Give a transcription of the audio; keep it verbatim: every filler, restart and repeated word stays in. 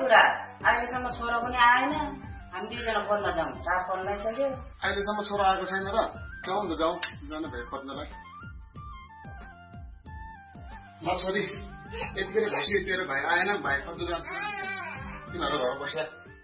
कुरा अहिलेसम्म छोरा पनि आएन हामी दुईजना खोज्न जाउँ चार पल्ट लगाइसक्यो अहिलेसम्म छोरा आएको छैन र जाउँ न जाउँ जान भेट खोज्नलाई ल छोरी यति बेला भइसक्यो तेरो भाइ आएन भाइ खोज्नु जान्छ तिनीहरू घर बस्या